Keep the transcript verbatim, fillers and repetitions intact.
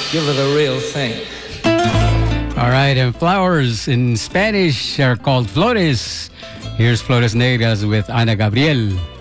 give her the real thing. All right, and flowers in Spanish are called flores. Here's Flores Negras with Ana Gabriel.